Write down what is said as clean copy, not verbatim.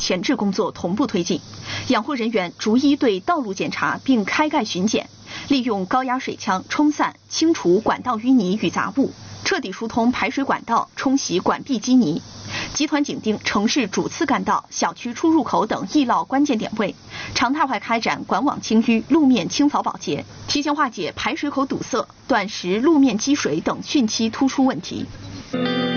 前置工作同步推进，养护人员逐一对道路检查并开盖巡检，利用高压水枪冲散、清除管道淤泥与杂物，彻底疏通排水管道，冲洗管壁积泥。集团紧盯城市主次干道、小区出入口等易涝关键点位，常态化开展管网清淤、路面清扫保洁，提前化解排水口堵塞、断食路面积水等汛期突出问题。